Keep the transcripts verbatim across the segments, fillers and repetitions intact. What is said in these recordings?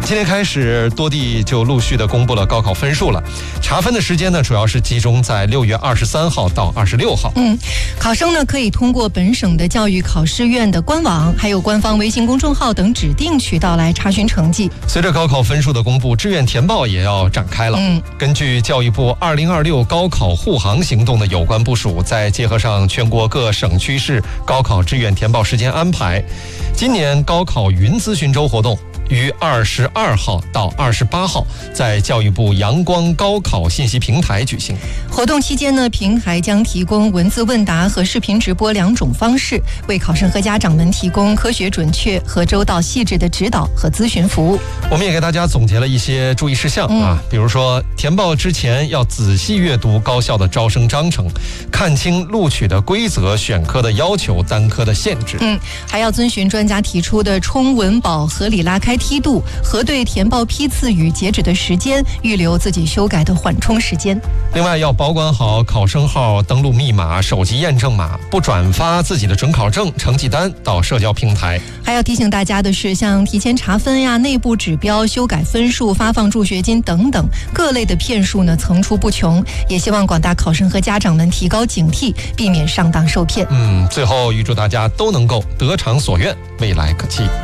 今天开始，多地就陆续的公布了高考分数了。查分的时间呢，主要是集中在六月二十三号到二十六号。 嗯，考生呢可以通过本省的教育考试院的官网，还有官方微信公众号等指定渠道来查询成绩。 随着高考分数的公布，志愿填报也要展开了。 嗯， 根据教育部二零二六高考护航行动的有关部署，再结合上全国各省区市高考志愿填报时间安排，今年高考云咨询周活动于二十二号到二十八号在教育部阳光高考信息平台举行。 活动期间呢，平台将提供文字问答和视频直播两种方式，为考生和家长们提供科学、准确和周到细致的指导和咨询服务。 我们也给大家总结了一些注意事项啊， 嗯、 比如说填报之前要仔细阅读高校的招生章程，看清录取的规则、选科的要求、单科的限制。 嗯，还要遵循专家提出的冲文保合理拉开梯度，核对填报批次与截止的时间，预留自己修改的缓冲时间。 另外，要保管好考生号、登录密码、手机验证码，不转发自己的准考证、成绩单到社交平台。 还要提醒大家的是，像提前查分呀、内部指标、修改分数、发放助学金等等各类的骗术呢层出不穷，也希望广大考生和家长们提高警惕，避免上当受骗。 嗯，最后预祝大家都能够得偿所愿，未来可期。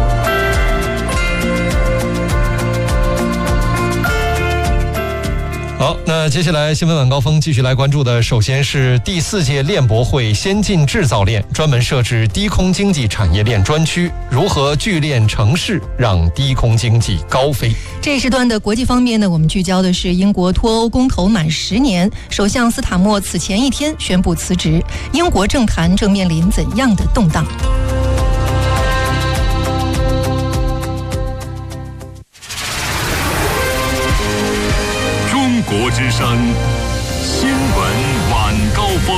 好，那接下来新闻晚高峰继续来关注的，首先是第四届链博会先进制造链专门设置低空经济产业链专区，如何聚链成市，让低空经济高飞。 这一时段的国际方面呢，我们聚焦的是英国脱欧公投满十年，首相斯塔默此前一天宣布辞职，英国政坛正面临怎样的动荡？ 中国之声新闻晚高峰。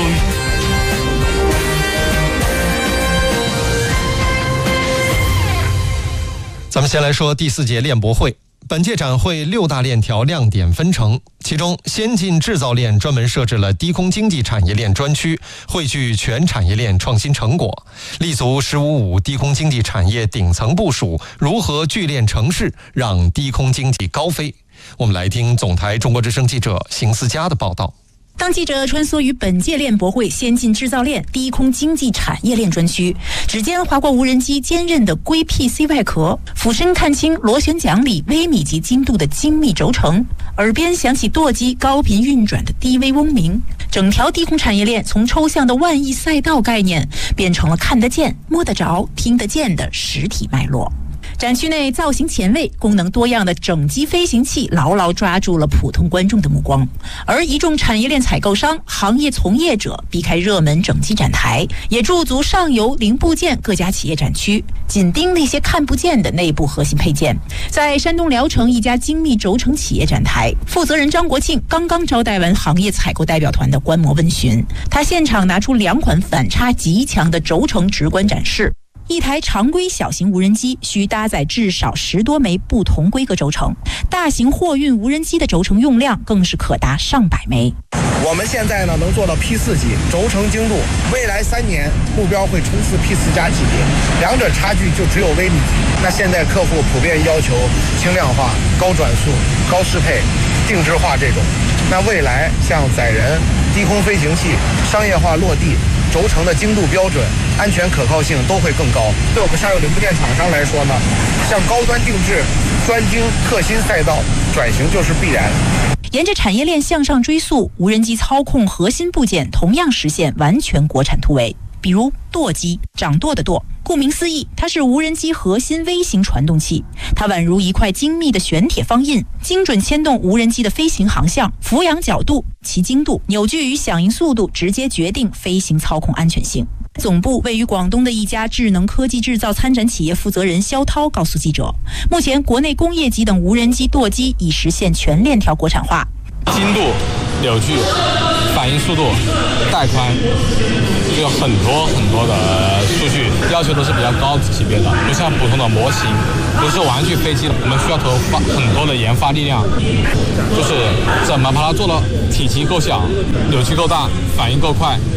咱们先来说第四届链博会。本届展会六大链条亮点纷呈，其中先进制造链专门设置了低空经济产业链专区，汇聚全产业链创新成果，立足十五五低空经济产业顶层部署，如何聚链成市，让低空经济高飞。我们来听总台中国之声记者邢思佳的报道。 当记者穿梭于本届链博会先进制造链低空经济产业链专区，指尖划过无人机坚韧的硅 P C 外壳，俯身看清螺旋桨里微米级精度的精密轴承，耳边响起舵机高频运转的低微嗡鸣，整条低空产业链从抽象的万亿赛道概念变成了看得见、摸得着、听得见的实体脉络。展区内造型前卫、功能多样的整机飞行器牢牢抓住了普通观众的目光，而一众产业链采购商、行业从业者避开热门整机展台，也驻足上游零部件各家企业展区，紧盯那些看不见的内部核心配件。在山东聊城一家精密轴承企业展台，负责人张国庆刚刚招待完行业采购代表团的观摩问询，他现场拿出两款反差极强的轴承直观展示。一台常规小型无人机需搭载至少十多枚不同规格轴承，大型货运无人机的轴承用量更是可达上百枚。 我们现在呢能做到 P 四 级轴承精度，未来三年目标会冲刺 P 四 加级别，两者差距就只有微米级。那现在客户普遍要求轻量化、高转速、高适配、定制化这种，那未来像载人、低空飞行器、商业化落地，轴承的精度标准、安全可靠性都会更高。对我们上游零部件厂商来说呢，向高端定制、专精特新赛道转型就是必然。 沿着产业链向上追溯，无人机操控核心部件同样实现完全国产突围。比如舵机，掌舵的舵，顾名思义，它是无人机核心微型传动器，它宛如一块精密的旋铁方印，精准牵动无人机的飞行航向、俯仰角度、其精度、扭矩与响应速度，直接决定飞行操控安全性。总部位于广东的一家智能科技制造参展企业负责人肖涛告诉记者，目前国内工业级等无人机舵机已实现全链条国产化， 精度、扭矩、反应速度、带宽，就有很多很多的数据要求都是比较高级别的，不像普通的模型，不是玩具飞机，我们需要投发很多的研发力量，就是怎么把它做到体积够小、扭矩够大、反应够快，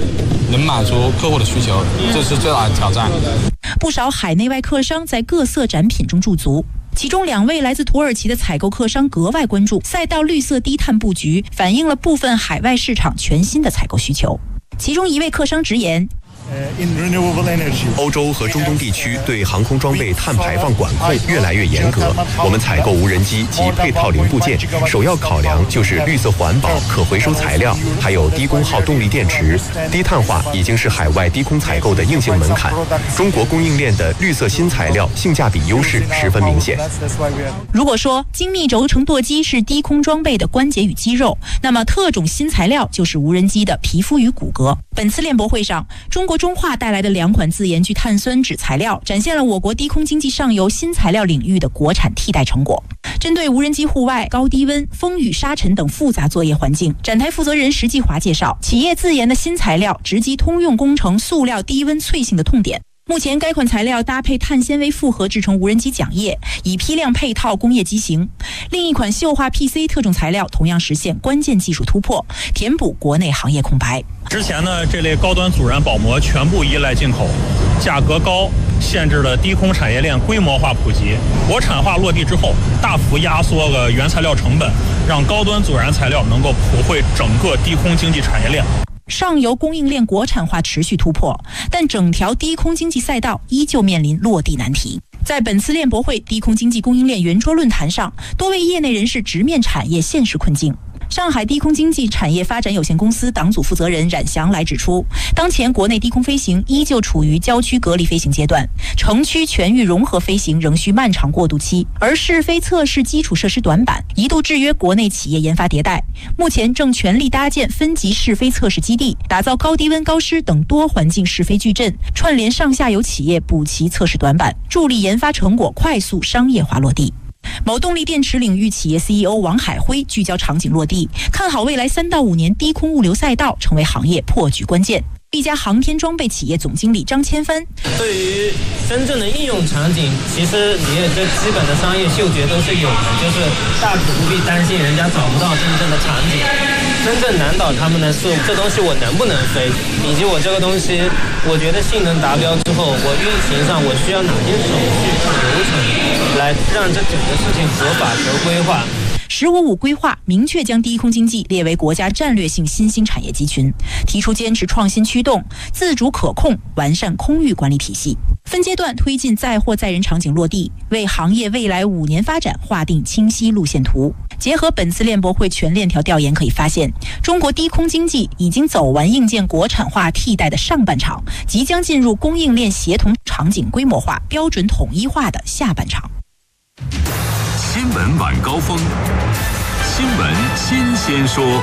能满足客户的需求，这是最大的挑战。 不少海内外客商在各色展品中驻足。其中两位来自土耳其的采购客商格外关注赛道绿色低碳布局，反映了部分海外市场全新的采购需求。其中一位客商直言， 欧洲和中东地区对航空装备碳排放管控越来越严格，我们采购无人机及配套零部件，首要考量就是绿色环保、可回收材料，还有低功耗动力电池。低碳化已经是海外低空采购的硬性门槛。中国供应链的绿色新材料性价比优势十分明显。 如果说精密轴承舵机是低空装备的关节与肌肉，那么特种新材料就是无人机的皮肤与骨骼。本次链博会上，中国中化带来的两款自研聚碳酸酯材料，展现了我国低空经济上游新材料领域的国产替代成果。针对无人机户外高低温、风雨沙尘等复杂作业环境，展台负责人石继华介绍，企业自研的新材料直击通用工程塑料低温脆性的痛点。目前该款材料搭配碳纤维复合制成无人机桨叶，以批量配套工业机型。另一款溴化 P C 特种材料同样实现关键技术突破，填补国内行业空白。 之前呢，这类高端阻燃保膜全部依赖进口，价格高，限制了低空产业链规模化普及。国产化落地之后，大幅压缩了原材料成本，让高端阻燃材料能够普惠整个低空经济产业链。 上游供应链国产化持续突破，但整条低空经济赛道依旧面临落地难题。在本次链博会低空经济供应链圆桌论坛上，多位业内人士直面产业现实困境。上海低空经济产业发展有限公司党组负责人冉祥来指出，当前国内低空飞行依旧处于郊区隔离飞行阶段，城区全域融合飞行仍需漫长过渡期，而试飞测试基础设施短板，一度制约国内企业研发迭代。目前正全力搭建分级试飞测试基地，打造高低温、高湿等多环境试飞矩阵，串联上下游企业补齐测试短板，助力研发成果快速商业化落地。某动力电池领域企业 C E O 王海辉聚焦场景落地，看好未来三到五年低空物流赛道成为行业破局关键。一家航天装备企业总经理张千帆， 对于真正的应用场景，其实你也这基本的商业嗅觉都是有的，就是大可不必担心人家找不到真正的场景。真正难倒他们的是这东西我能不能飞，以及我这个东西我觉得性能达标之后，我运行上我需要哪些手续流程来让这整个事情合法合规化。 十五五规划明确将低空经济列为国家战略性新兴产业集群，提出坚持创新驱动、自主可控，完善空域管理体系，分阶段推进载货载人场景落地，为行业未来五年发展划定清晰路线图。结合本次链博会全链条调研可以发现，中国低空经济已经走完硬件国产化替代的上半场，即将进入供应链协同场景规模化、标准统一化的下半场。 新闻晚高峰，新闻新鲜说。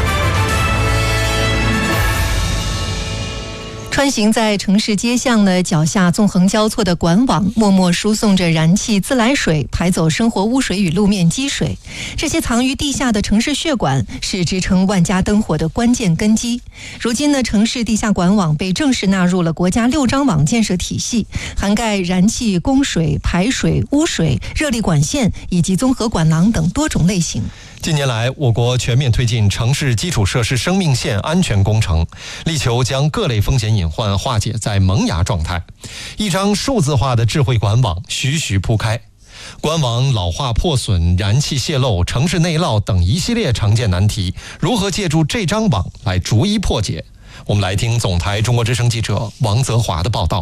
穿行在城市街巷呢，脚下纵横交错的管网默默输送着燃气自来水，排走生活污水与路面积水。这些藏于地下的城市血管是支撑万家灯火的关键根基。如今呢，城市地下管网被正式纳入了国家六张网建设体系，涵盖燃气、供水、排水、污水、热力管线以及综合管廊等多种类型。 近年来，我国全面推进城市基础设施生命线安全工程，力求将各类风险隐患化解在萌芽状态。一张数字化的智慧管网徐徐铺开，管网老化破损、燃气泄漏、城市内涝等一系列常见难题，如何借助这张网来逐一破解？我们来听总台中国之声记者王泽华的报道。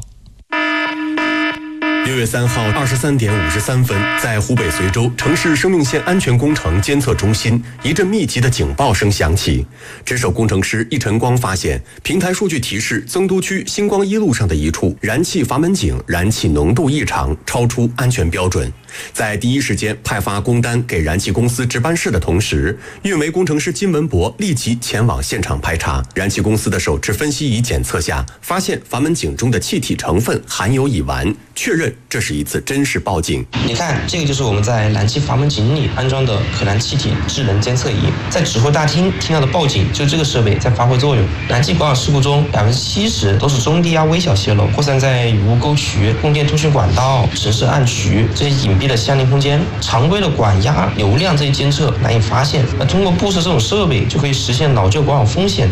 六月三号二十三点五十三分，在湖北随州城市生命线安全工程监测中心，一阵密集的警报声响起。值守工程师易晨光发现，平台数据提示增都区星光一路上的一处燃气阀门井燃气浓度异常，超出安全标准。在第一时间派发工单给燃气公司值班室的同时，运维工程师金文博立即前往现场排查。燃气公司的手持分析仪检测下，发现阀门井中的气体成分含有乙烷，确认这是一次真实报警。 你看，这个就是我们在燃气阀门井里安装的可燃气体智能监测仪，在指挥大厅听到的报警，就这个设备在发挥作用。燃气管网事故中，百分之七十都是中低压微小泄漏，扩散在雨污沟渠、供电通讯管道、城市暗渠这些隐蔽的相邻空间。常规的管压、流量这些监测难以发现，那通过布设这种设备，就可以实现老旧管网风险